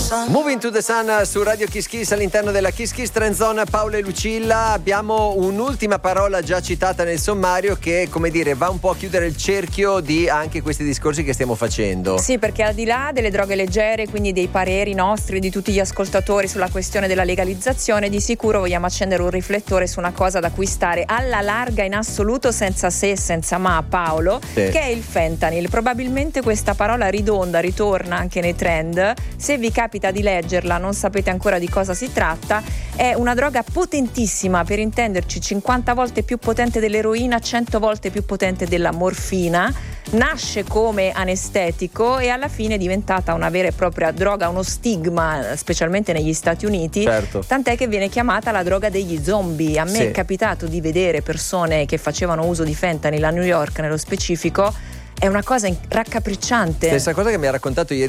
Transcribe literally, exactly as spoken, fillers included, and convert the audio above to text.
Moving to the Sun su Radio Kiss Kiss, all'interno della Kiss Kiss Trend Zone. Paolo e Lucilla, abbiamo un'ultima parola già citata nel sommario che, come dire, va un po' a chiudere il cerchio di anche questi discorsi che stiamo facendo. Sì, perché al di là delle droghe leggere, quindi dei pareri nostri, di tutti gli ascoltatori sulla questione della legalizzazione, di sicuro vogliamo accendere un riflettore su una cosa da cui stare alla larga in assoluto, senza se e senza ma, Paolo, sì. Che è il fentanyl. Probabilmente questa parola ridonda, ritorna anche nei trend. Se vi capita di leggerla, non sapete ancora di cosa si tratta. È una droga potentissima, per intenderci cinquanta volte più potente dell'eroina, cento volte più potente della morfina. Nasce come anestetico e alla fine è diventata una vera e propria droga, uno stigma, specialmente negli Stati Uniti. Certo. Tant'è che viene chiamata la droga degli zombie. A me sì. È capitato di vedere persone che facevano uso di fentanyl a New York nello specifico. È una cosa raccapricciante. Stessa cosa che mi ha raccontato ieri